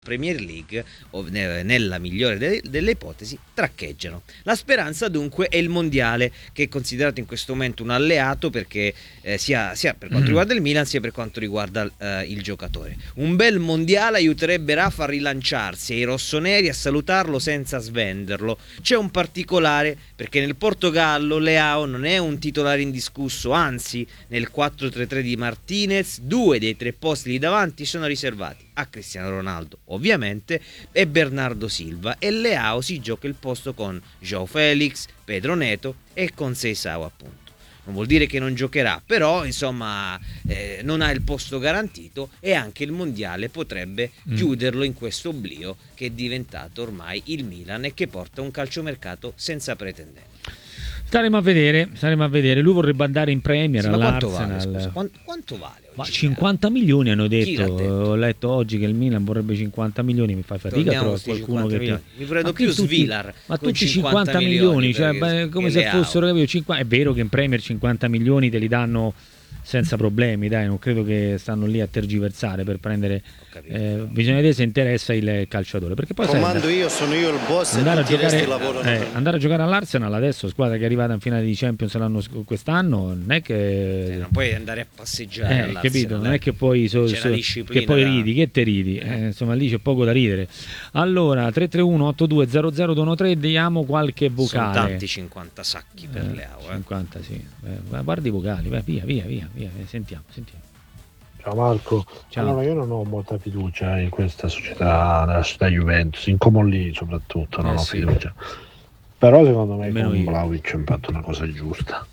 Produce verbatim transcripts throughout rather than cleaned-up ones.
Premier League, o nella migliore delle, delle ipotesi, traccheggiano. La speranza dunque è il mondiale, che è considerato in questo momento un alleato perché eh, sia, sia per quanto mm. riguarda il Milan sia per quanto riguarda eh, il giocatore. Un bel mondiale aiuterebbe Rafa a rilanciarsi e i rossoneri a salutarlo senza svenderlo. C'è un particolare, perché nel Portogallo Leao non è un titolare indiscusso, anzi nel quattro tre tre di Martinez due dei tre posti lì davanti sono riservati a Cristiano Ronaldo ovviamente e Bernardo Silva, e Leao si gioca il posto con João Félix, Pedro Neto e con Seisao appunto. Non vuol dire che non giocherà, però insomma eh, non ha il posto garantito, e anche il mondiale potrebbe mm. chiuderlo in questo oblio che è diventato ormai il Milan e che porta un calciomercato senza pretendenti. Staremo a vedere, staremo a vedere. Lui vorrebbe andare in Premier, sì, all'Arsenal. Quanto vale, quanto, quanto vale? Ma cinquanta milioni hanno detto. Ho letto oggi che il Milan vorrebbe cinquanta milioni. Mi fa fatica a trovare qualcuno che ti... Mi prendo più Svilar. Ma tutti cinquanta milioni, cioè, beh, come se fossero, capito, cinquanta. È vero che in Premier cinquanta milioni te li danno senza problemi, dai, non credo che stanno lì a tergiversare per prendere. Eh, bisogna vedere se interessa il calciatore, perché poi comando sai, io, sono io il boss, andare e a tutti giocare, resti lavorano. Eh, andare a giocare all'Arsenal adesso, squadra che è arrivata in finale di Champions l'anno quest'anno, non è che sì, non puoi andare a passeggiare, eh, capito? Non è che poi so, so, che poi ridi, che te ridi, eh, insomma lì c'è poco da ridere. Allora tre tre uno otto due zero zero due uno tre, diamo qualche vocale. Sono tanti cinquanta sacchi per eh, Leao, eh. cinquanta sì. Eh, guardi i vocali, vai, via, via, via, via, sentiamo, sentiamo. Ciao Marco, Ciao. Allora io non ho molta fiducia in questa società, nella società Juventus, in Comolli soprattutto non eh ho sì. fiducia, però secondo me Almeno con io. Vlahovic ha fatto una cosa giusta.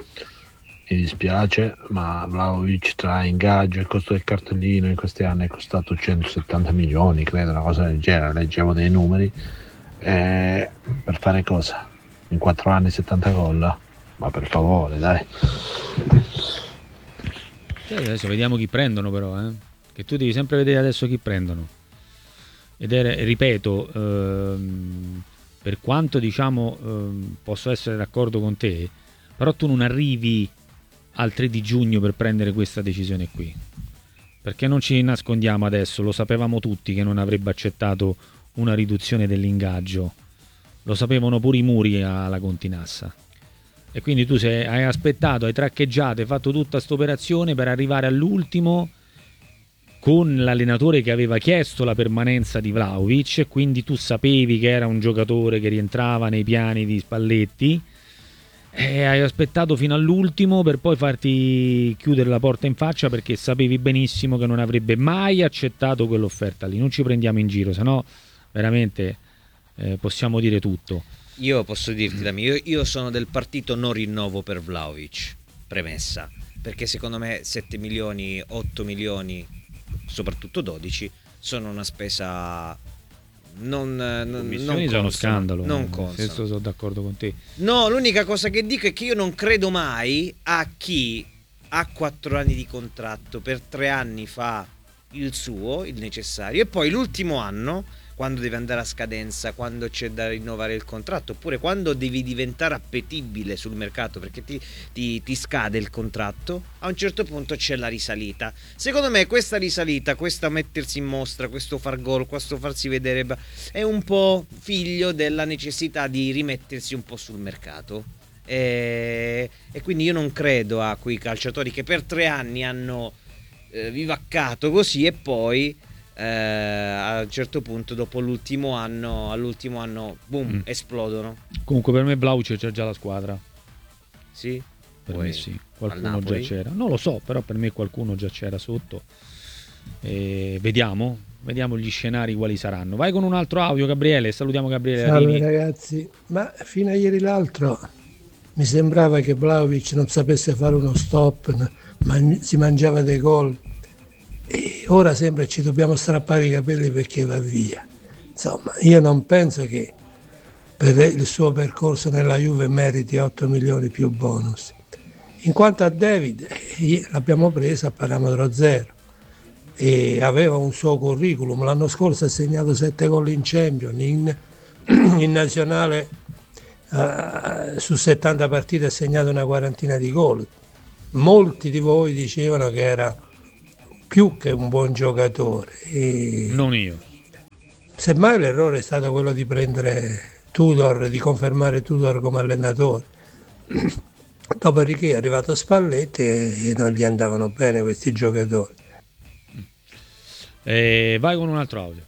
Mi dispiace, ma Vlahovic tra ingaggio e il costo del cartellino in questi anni è costato centosettanta milioni, credo, una cosa del genere, leggevo dei numeri, eh, per fare cosa? In quattro anni settanta gol? Ma per favore, dai. Adesso vediamo chi prendono, però, eh? Che tu devi sempre vedere adesso chi prendono. Ed è, ripeto, ehm, per quanto diciamo ehm, posso essere d'accordo con te, però tu non arrivi al tre di giugno per prendere questa decisione qui, perché non ci nascondiamo adesso, lo sapevamo tutti che non avrebbe accettato una riduzione dell'ingaggio, lo sapevano pure i muri alla Continassa. E quindi tu sei, hai aspettato, hai traccheggiato, hai fatto tutta questa operazione per arrivare all'ultimo con l'allenatore che aveva chiesto la permanenza di Vlahovic, quindi tu sapevi che era un giocatore che rientrava nei piani di Spalletti, e hai aspettato fino all'ultimo per poi farti chiudere la porta in faccia, perché sapevi benissimo che non avrebbe mai accettato quell'offerta lì. Non ci prendiamo in giro, sennò veramente eh, possiamo dire tutto. Io posso dirti da me, io, io sono del partito non rinnovo per Vlahovic, premessa, perché secondo me sette milioni, otto milioni, soprattutto dodici, sono una spesa non, non, non sono uno scandalo, non consona. Sono d'accordo con te. No, l'unica cosa che dico è che io non credo mai a chi ha quattro anni di contratto, per tre anni fa il suo, il necessario, e poi l'ultimo anno, quando deve andare a scadenza, quando c'è da rinnovare il contratto, oppure quando devi diventare appetibile sul mercato perché ti, ti, ti scade il contratto, a un certo punto c'è la risalita. Secondo me questa risalita, questo mettersi in mostra, questo far gol, questo farsi vedere, è un po' figlio della necessità di rimettersi un po' sul mercato. E, e quindi io non credo a quei calciatori che per tre anni hanno eh, vivaccato così e poi Eh, a un certo punto dopo l'ultimo anno all'ultimo anno boom, mm. esplodono. Comunque per me Vlahovic c'è già la squadra. Sì? Per Poi, me sì, qualcuno già c'era. Non lo so, però per me qualcuno già c'era sotto. E vediamo, vediamo gli scenari quali saranno. Vai con un altro audio, Gabriele, salutiamo Gabriele. Salve Arrivi. ragazzi, ma fino a ieri l'altro mi sembrava che Vlahovic non sapesse fare uno stop, ma si mangiava dei gol. E ora sembra ci dobbiamo strappare i capelli perché va via. Insomma, io non penso che per il suo percorso nella Juve meriti otto milioni più bonus. In quanto a David, l'abbiamo preso a parametro zero e aveva un suo curriculum. L'anno scorso ha segnato sette gol in Champions, in, in nazionale uh, su settanta partite ha segnato una quarantina di gol. Molti di voi dicevano che era più che un buon giocatore. E non io. Semmai l'errore è stato quello di prendere Tudor, di confermare Tudor come allenatore. Dopodiché è arrivato Spalletti e non gli andavano bene questi giocatori. E vai con un altro audio.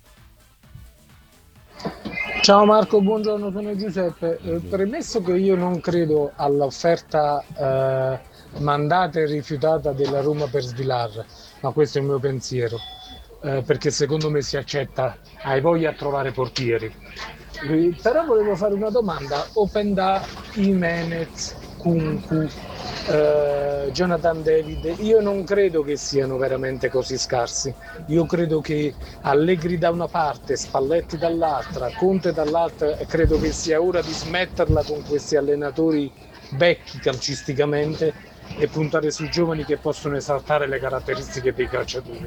Ciao Marco, buongiorno, sono Giuseppe. Eh, premesso che io non credo all'offerta eh, mandata e rifiutata della Roma per Svilar, ma questo è il mio pensiero, eh, perché secondo me si accetta, hai voglia a trovare portieri. Eh, però volevo fare una domanda: Openda, Jimenez, Kunku, eh, Jonathan David, io non credo che siano veramente così scarsi. Io credo che Allegri da una parte, Spalletti dall'altra, Conte dall'altra, e credo che sia ora di smetterla con questi allenatori vecchi calcisticamente e puntare sui giovani che possono esaltare le caratteristiche dei calciatori.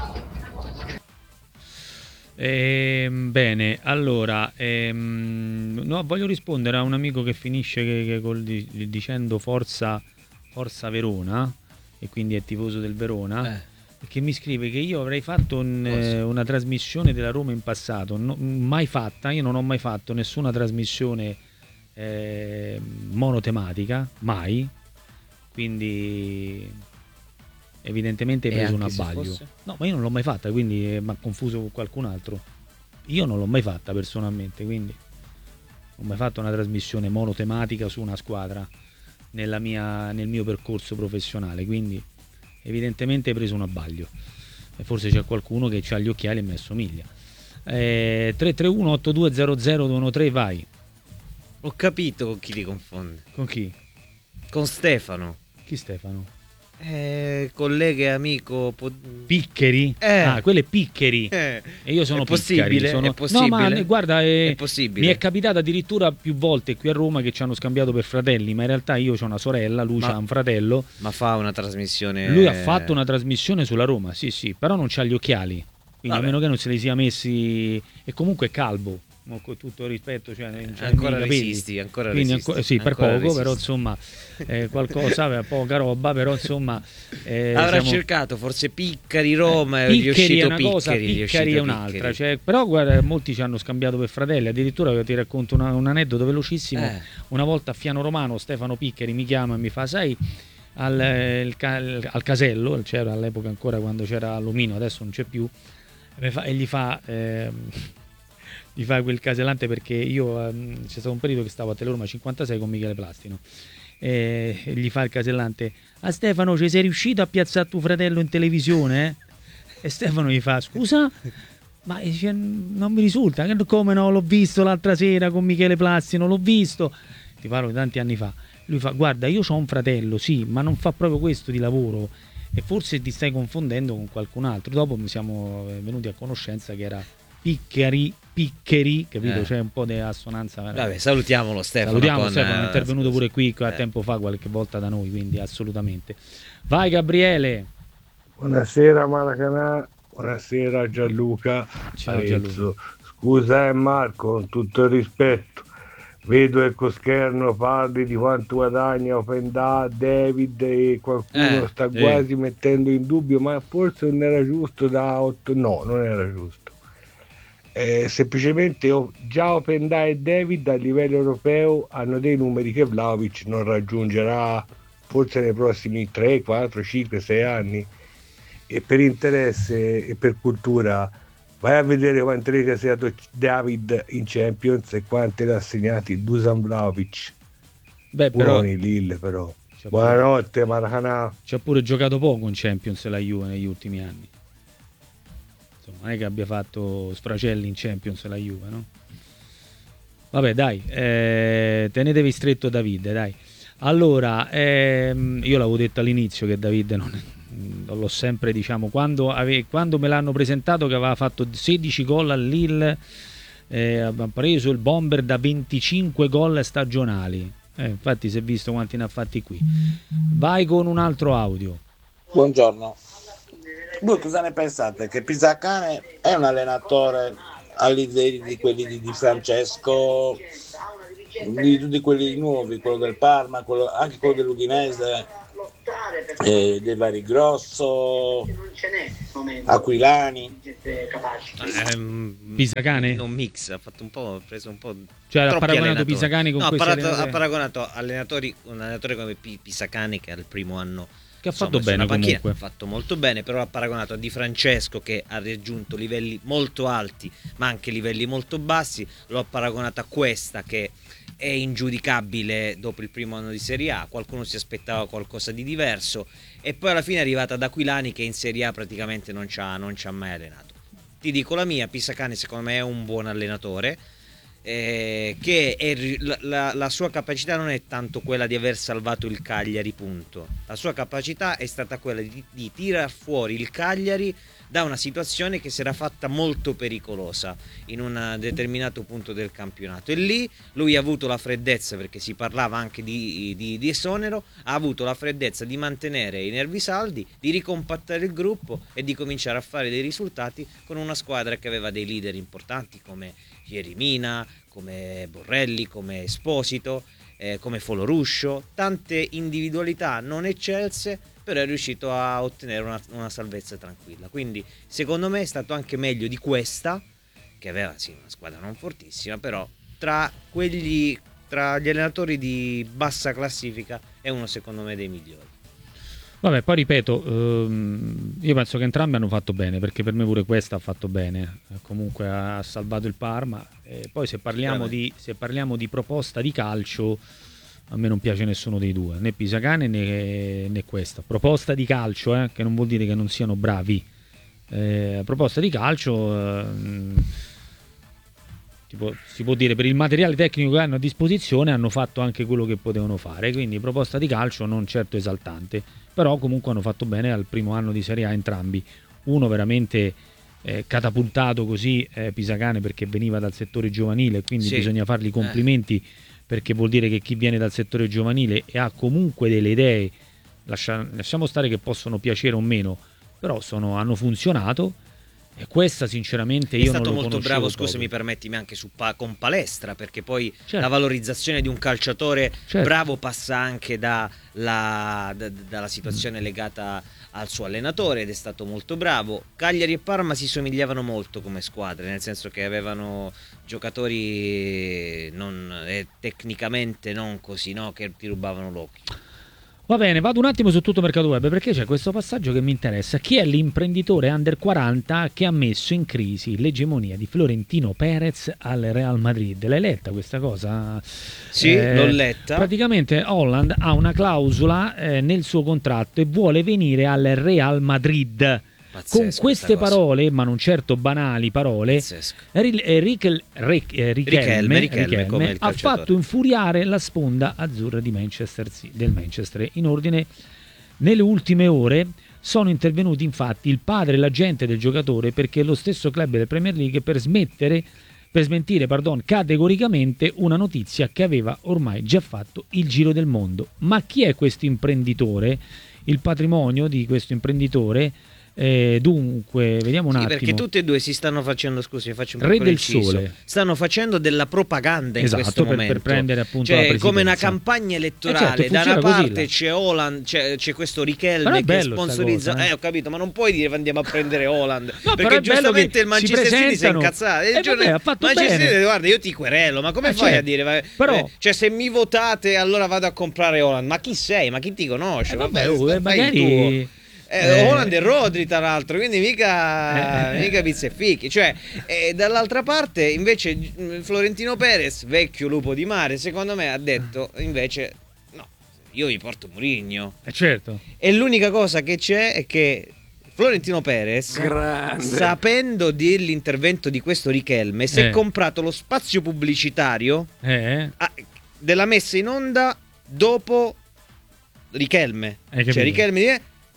Eh, bene, allora ehm, no, voglio rispondere a un amico che finisce che, che col, di, dicendo forza, forza Verona, e quindi è tifoso del Verona, eh. che mi scrive che io avrei fatto un, eh, una trasmissione della Roma in passato, no, mai fatta. Io non ho mai fatto nessuna trasmissione eh, monotematica, mai, quindi evidentemente hai preso un abbaglio. No, ma io non l'ho mai fatta, quindi eh, mi ha confuso con qualcun altro. Io non l'ho mai fatta personalmente, quindi non ho mai fatto una trasmissione monotematica su una squadra nella mia, nel mio percorso professionale, quindi evidentemente hai preso un abbaglio. E forse c'è qualcuno che ha gli occhiali e mi assomiglia. Eh, tre tre uno otto due zero zero due uno tre, vai. Ho capito con chi li confonde. Con chi? Con Stefano. Chi Stefano? Eh, collega e amico po- Piccheri? Eh. Ah, quello è Piccheri. Eh. E io sono È possibile? Piccheri. Sono... È possibile? No, ma guarda, è... È possibile. mi è capitato addirittura più volte qui a Roma che ci hanno scambiato per fratelli, ma in realtà io ho una sorella, lui Ma... ha un fratello. Ma fa una trasmissione... Lui ha fatto una trasmissione sulla Roma, sì sì, però non c'ha gli occhiali, quindi Vabbè. a meno che non se li sia messi... E comunque è calvo. Con tutto il rispetto, cioè, ancora resisti, ancora quindi resisti, anco, sì, per ancora poco, resisti. però insomma eh, qualcosa, poca roba, però insomma eh, avrà siamo... cercato forse Piccari Roma, eh, è Piccari uscito è una cosa, Piccari, Piccari è un'altra, cioè, però guarda, molti ci hanno scambiato per fratelli, addirittura ti racconto una, un aneddoto velocissimo. Eh. Una volta a Fiano Romano Stefano Piccari mi chiama e mi fa: sai, al, il, al casello, c'era all'epoca ancora quando c'era Alumino, adesso non c'è più, e, fa, e gli fa ehm, gli fa quel casellante, perché io ehm, c'è stato un periodo che stavo a Teleroma cinquantasei con Michele Plastino, e, e gli fa il casellante: a Stefano, ci sei riuscito a piazzare tuo fratello in televisione? Eh? E Stefano gli fa: scusa? Ma dice, non mi risulta. Come no, l'ho visto l'altra sera con Michele Plastino, l'ho visto, ti parlo di tanti anni fa. Lui fa: guarda, io ho un fratello, sì, ma non fa proprio questo di lavoro, e forse ti stai confondendo con qualcun altro. Dopo mi siamo venuti a conoscenza che era Piccari, Piccheri, capito? Eh. C'è un po' di assonanza. Vabbè, salutiamolo Stefano. Salutiamo con, Stefano, è intervenuto pure qui a eh. tempo fa, qualche volta da noi, quindi assolutamente. Vai Gabriele. Buonasera Maracanà, buonasera Gianluca. Ciao Arezzo. Gianluca. Scusa eh Marco, con tutto il rispetto, vedo che con scherno parli di quanto guadagna Openda, David, e qualcuno Eh, sta sì. quasi mettendo in dubbio, ma forse non era giusto da otto, no, non era giusto. Eh, semplicemente oh, già Openda e David a livello europeo hanno dei numeri che Vlahovic non raggiungerà forse nei prossimi tre, quattro, cinque, sei anni. E per interesse e per cultura vai a vedere quante reti ha segnato David in Champions e quante le ha segnati Dusan Vlahovic. Beh, però Buoni Lille però. c'ha Buonanotte Maracanà. ci ha pure giocato poco in Champions la Juve negli ultimi anni. Insomma, non è che abbia fatto sfracelli in Champions la Juve, no? Vabbè, dai, eh, tenetevi stretto Davide, dai. Allora, ehm, io l'avevo detto all'inizio che Davide non, non l'ho sempre, diciamo, quando, ave, quando me l'hanno presentato che aveva fatto sedici gol al Lille, eh, aveva preso il bomber da venticinque gol stagionali. Eh, infatti si è visto quanti ne ha fatti qui. Vai con un altro audio. Buongiorno. Voi cosa ne pensate? Che Pisacane è un allenatore all'idea di quelli di, di Francesco, di tutti quelli nuovi, quello del Parma, quello, anche quello dell'Udinese, eh, De Vari Grosso, Aquilani. Ehm, Pisacane? Un mix, ha fatto un po', ha preso un po'. Cioè ha troppi paragonato allenatori. Pisacane con no, ha, questi parato- allenatori? ha paragonato allenatori, un allenatore come P- Pisacane che al primo anno Che ha insomma, fatto su una bene panchina, comunque. ha fatto molto bene, però ha paragonato a Di Francesco che ha raggiunto livelli molto alti ma anche livelli molto bassi, lo ha paragonato a Cuesta che è ingiudicabile dopo il primo anno di Serie A, qualcuno si aspettava qualcosa di diverso e poi alla fine è arrivata ad Aquilani che in Serie A praticamente non ci ha, non ci ha mai allenato. Ti dico la mia, Pisacane secondo me è un buon allenatore, eh, che è, la, la, la sua capacità non è tanto quella di aver salvato il Cagliari, punto. La sua capacità è stata quella di, di tirar fuori il Cagliari da una situazione che si era fatta molto pericolosa in un determinato punto del campionato e lì lui ha avuto la freddezza, perché si parlava anche di, di, di esonero, ha avuto la freddezza di mantenere i nervi saldi, di ricompattare il gruppo e di cominciare a fare dei risultati con una squadra che aveva dei leader importanti come Ierimina, come Borrelli, come Esposito, eh, come Foloruscio, tante individualità non eccelse, però è riuscito a ottenere una, una salvezza tranquilla. Quindi secondo me è stato anche meglio di questa, che aveva sì una squadra non fortissima, però tra quelli, tra gli allenatori di bassa classifica è uno secondo me dei migliori. Vabbè, poi ripeto, ehm, io penso che entrambi hanno fatto bene, perché per me pure questa ha fatto bene, eh, comunque ha salvato il Parma. E poi se parliamo di, se parliamo di proposta di calcio, a me non piace nessuno dei due, né Pisacane né, né questa. Proposta di calcio, eh, che non vuol dire che non siano bravi. Eh, proposta di calcio, eh, tipo, si può dire per il materiale tecnico che hanno a disposizione hanno fatto anche quello che potevano fare, quindi proposta di calcio non certo esaltante, però comunque hanno fatto bene al primo anno di Serie A entrambi. Uno veramente eh, catapultato così, eh, Pisacane, perché veniva dal settore giovanile, quindi sì. bisogna fargli complimenti, eh. perché vuol dire che chi viene dal settore giovanile e ha comunque delle idee, lascia, lasciamo stare che possono piacere o meno, però sono, hanno funzionato. E questa sinceramente io è stato non lo molto bravo, proprio. scusami, permettimi, anche su pa- con Palestra, perché poi certo. la valorizzazione di un calciatore certo. bravo passa anche da la, da, dalla situazione legata al suo allenatore, ed è stato molto bravo. Cagliari e Parma si somigliavano molto come squadre, nel senso che avevano giocatori non, eh, tecnicamente non così, no, che ti rubavano l'occhio. Va bene, vado un attimo su Tutto Mercato Web, perché c'è questo passaggio che mi interessa. Chi è l'imprenditore under quaranta che ha messo in crisi l'egemonia di Florentino Perez al Real Madrid? L'hai letta questa cosa? Sì, eh, l'ho letta. Praticamente Holland ha una clausola eh, nel suo contratto e vuole venire al Real Madrid. Pazzesco, con queste cosa. parole, ma non certo banali parole, Enrique Riquelme, Riquelme, Riquelme, come il ha calciatore. fatto infuriare la sponda azzurra di Manchester, del Manchester. In ordine, nelle ultime ore sono intervenuti infatti il padre e l'agente del giocatore, perché lo stesso club della Premier League per smettere per smentire pardon, categoricamente una notizia che aveva ormai già fatto il giro del mondo. Ma chi è questo imprenditore? Il patrimonio di questo imprenditore? Eh, dunque, vediamo un sì, attimo. perché tutti e due si stanno facendo, scusi, faccio un Re piccolo del inciso. Sole. Stanno facendo della propaganda in esatto, questo per, momento. per prendere appunto cioè, la presidenza. come una campagna elettorale. Eh certo, da una funziona così, parte là. c'è Holland, c'è, c'è questo Riquelme Però è che bello sta sponsorizza. cosa, eh. eh, ho capito, ma non puoi dire andiamo a prendere Holland. No, però perché è bello giustamente che il Manchester si City si è presentano. incazzato. Eh, vabbè, ha fatto Manchester bene. City, guarda, io ti querelo, ma come Eh, fai certo. a dire? Va- Però- eh, cioè, se mi votate, allora vado a comprare Holland. Ma chi sei? Ma chi ti conosce? Eh, vabbè, vabbè, oh, fai eh, il magari tuo. Eh, Eh. Holland e Rodri tra l'altro, quindi mica, Eh, eh, mica pizza e fichi. Cioè, eh, dall'altra parte invece mh, Florentino Perez, vecchio lupo di mare, secondo me ha detto invece no, io vi porto Mourinho. Eh, certo. E l'unica cosa che c'è è che Florentino Perez, Grande. sapendo dell'intervento di questo Riquelme, si è Eh. comprato lo spazio pubblicitario Eh, ah, della messa in onda dopo Riquelme. Hai capito? Cioè Riquelme dice,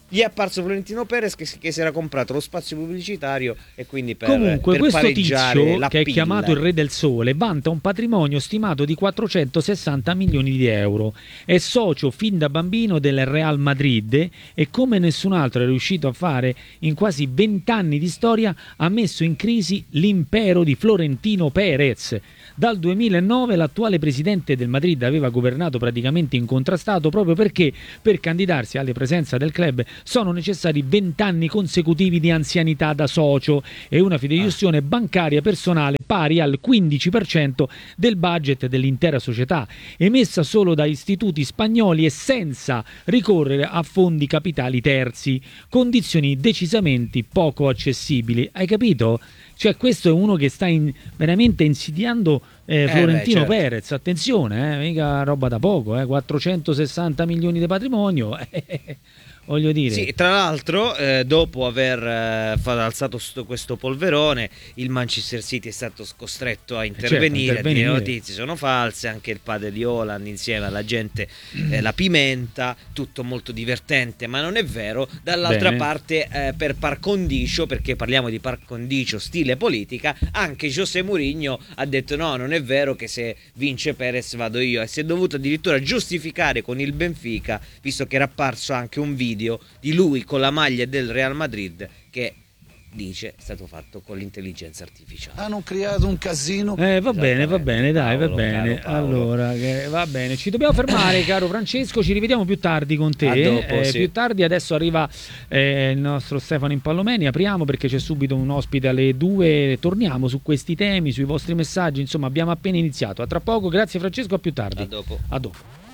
gli è apparso Florentino Perez che, che si era comprato lo spazio pubblicitario e quindi per, Comunque per questo pareggiare tizio, la che è pilla. chiamato il Re del Sole, vanta un patrimonio stimato di quattrocentosessanta milioni di euro. È socio fin da bambino del Real Madrid e, come nessun altro è riuscito a fare in quasi vent'anni di storia, ha messo in crisi l'impero di Florentino Perez. Dal duemilanove l'attuale presidente del Madrid aveva governato praticamente incontrastato, proprio perché per candidarsi alle presenze del club sono necessari vent'anni consecutivi di anzianità da socio e una fideiussione bancaria personale pari al quindici per cento del budget dell'intera società, emessa solo da istituti spagnoli e senza ricorrere a fondi capitali terzi, condizioni decisamente poco accessibili. Hai capito? Cioè, questo è uno che sta in, veramente insidiando eh, Florentino eh beh, certo. Perez. Attenzione, eh, mica roba da poco, eh, quattrocentosessanta milioni di patrimonio. Voglio dire. Sì, tra l'altro, eh, dopo aver eh, fa- alzato sto, questo polverone, il Manchester City è stato costretto a intervenire, certo, a dire le intervenire. notizie sono false, anche il padre di Haaland insieme alla gente eh, la pimenta, tutto molto divertente, ma non è vero. Dall'altra Bene. parte, eh, per par condicio, perché parliamo di par condicio stile politica, anche José Mourinho ha detto no, non è vero che se vince Perez vado io, e si è dovuto addirittura giustificare con il Benfica, visto che era apparso anche un video di lui con la maglia del Real Madrid che dice è stato fatto con l'intelligenza artificiale. Hanno creato un casino. Eh, va bene, va bene, dai, Paolo, va bene. caro Paolo. Allora, che, va bene, ci dobbiamo fermare, caro Francesco. Ci rivediamo più tardi con te. A dopo, Eh, sì. Più tardi, adesso arriva eh, il nostro Stefano Impallomeni. Apriamo perché c'è subito un ospite alle due. Torniamo su questi temi, sui vostri messaggi. Insomma, abbiamo appena iniziato. A tra poco, grazie Francesco, a più tardi. A dopo. A dopo.